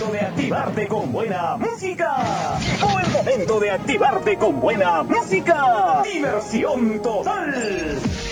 momento de activarte con buena música. Llegó el momento de activarte con buena música. Diversión total.